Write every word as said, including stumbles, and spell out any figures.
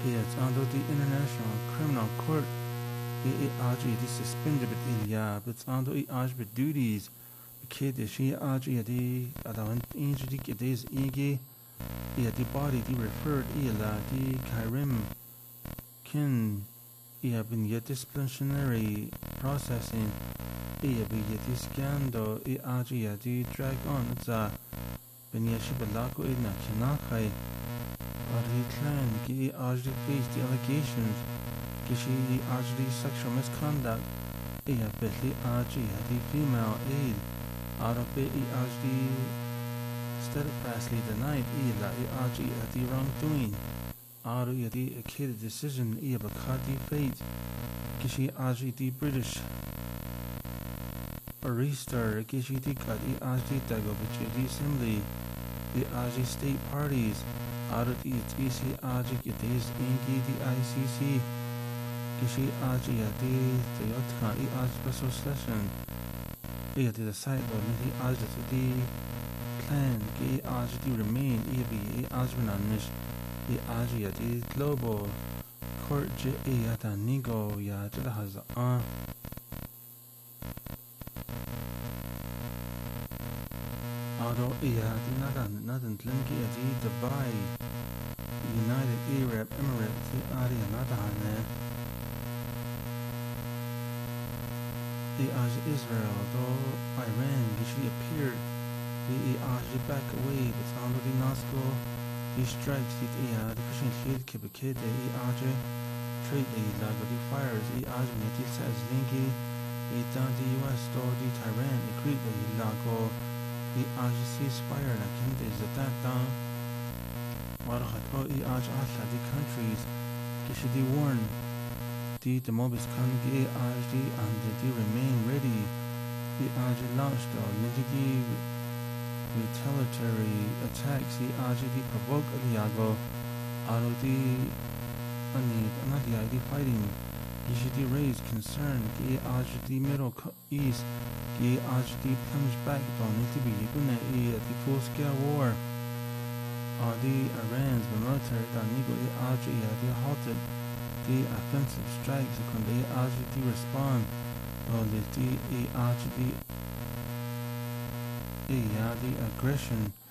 It's under the International Criminal Court. It is suspended with Ilya, but it's under the Ajbit duties. Kid, she Ajdi, Adawan Injudik, it is Igi, the body, the referred Ila, the Kairim, Kin, have been yet disciplinary processing, have been yet scandal, Ajia, the drag on, the Benyashibalaco in Nakinakai. But he claimed he actually faced the allegations he actually sexual misconduct. He had basically actually the female aide out of it. He actually steadfastly denied he actually had the wrongdoing. Out of the kid decision he had cut the fate. He actually the British barrister. He cut he actually tago the assembly. The actually state parties. Out of the E C Ajik it is Ingi the I C C. Kishi Aji Adi the Yotka E Aj special session. He did the site of the Aj the clan Ki Aj the remain E B E Ajmananish the Aji Adi global court J A Ata Nigo Ya Jadahaza Ah. Although he had nothing, nothing, Linky at Dubai, United Arab Emirates, the Adi Nadahane, the Aj Israel, though Iran usually appeared, the Aj back away, but already Nasco, he strikes the Ia, the Christian kid, Kibakid, the Aj, trade the Lago, the fires, the Aj, the says Linky, the down the U S, though the Tehran, the Greek, the Lago. The Aj ceasefire na kinde is that down. Warahat o I Aj Asla the countries kishi di warn the the mobis kan the Aj di and the remain ready. The Aj launched or the retaliatory attacks. The Aj di provoke Aliago out of the ani anadi the fighting. Kishi di raise concern the Aj the Middle East. He actually plunged back on into the full-scale war. All the Iran's military that actually halted the offensive strikes when they actually respond. Or the actually the aggression